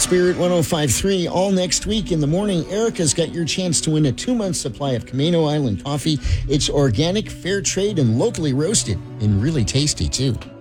Spirit 105.3 all next week in the morning. Erica's got your chance to win a 2-month supply of Camino Island coffee. It's organic, fair trade, and locally roasted, and really tasty, too.